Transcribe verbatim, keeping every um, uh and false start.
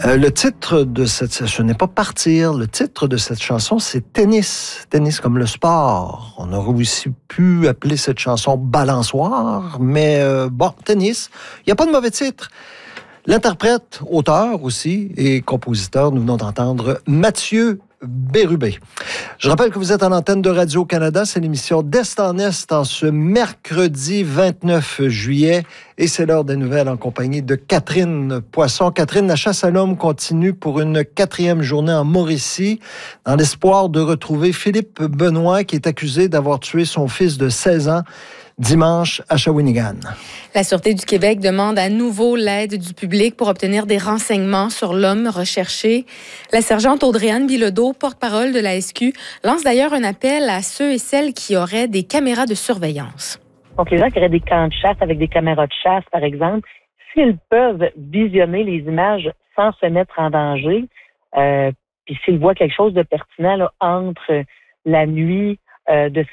Euh, le titre de cette... Ce n'est pas Partir. Le titre de cette chanson, c'est Tennis. Tennis comme le sport. On aurait aussi pu appeler cette chanson Balançoire, mais euh, bon, Tennis. Il n'y a pas de mauvais titre. L'interprète, auteur aussi et compositeur, nous venons d'entendre Mathieu Bérubé. Je rappelle que vous êtes en antenne de Radio-Canada. C'est l'émission d'Est en Est en ce mercredi vingt-neuf juillet. Et c'est l'heure des nouvelles en compagnie de Catherine Poisson. Catherine, la chasse à l'homme continue pour une quatrième journée en Mauricie, dans l'espoir de retrouver Philippe Benoît, qui est accusé d'avoir tué son fils de seize ans dimanche à Shawinigan. La Sûreté du Québec demande à nouveau l'aide du public pour obtenir des renseignements sur l'homme recherché. La sergente Audrey-Anne Bilodeau, porte-parole de la S Q, lance d'ailleurs un appel à ceux et celles qui auraient des caméras de surveillance. Donc, les gens qui auraient des camps de chasse avec des caméras de chasse, par exemple, s'ils peuvent visionner les images sans se mettre en danger, euh, puis s'ils voient quelque chose de pertinent là, entre la nuit euh, de